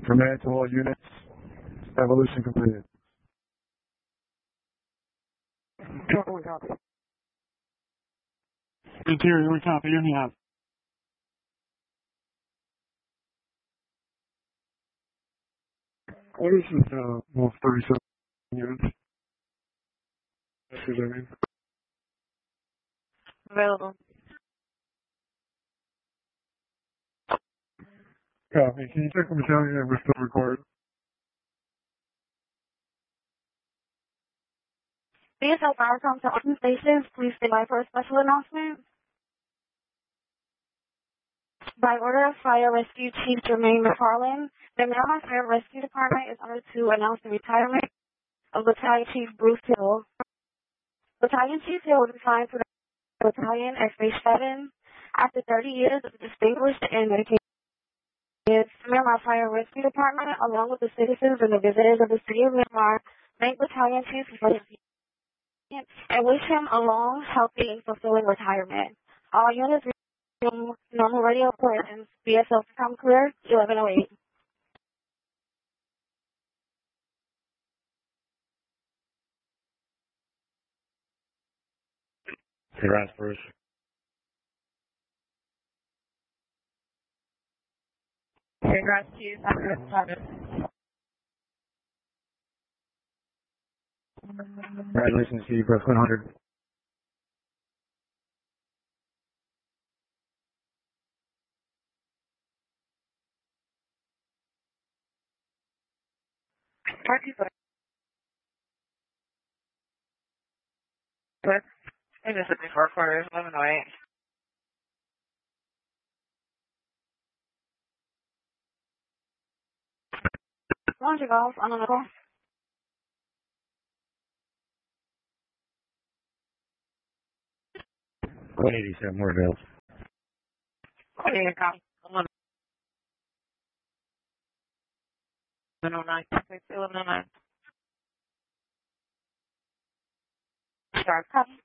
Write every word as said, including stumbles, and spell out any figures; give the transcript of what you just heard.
Command to all units. Evolution completed. Total copy. Interior, we copy. You have. What is this, uh, well, thirty-seven units? That's what I mean. Available. Copy. Can you check the battalion if we're still recorded? B S L Firecom to Austin Stations, please stay by for a special announcement. By order of Fire Rescue Chief Jermaine McFarland, the Miramar Fire Rescue Department is honored to announce the retirement of Battalion Chief Bruce Hill. Battalion Chief Hill was assigned to the battalion at Space seven after thirty years of distinguished and dedicated service. The Miramar Fire Rescue Department, along with the citizens and the visitors of the city of Miramar, thank Battalion Chief for his and wish him a long, healthy, and fulfilling retirement. All units resume normal radio operations. B S L come clear, eleven oh eight. Congrats, Bruce. Congrats, Chief. Congratulations to you, Bruce one hundred. I just looking for quarters, eleven oh eight. Laundry golf on the middle. one eighty-seven, more bills. Okay, copy. eleven oh nine. eleven oh nine. Sorry, copy.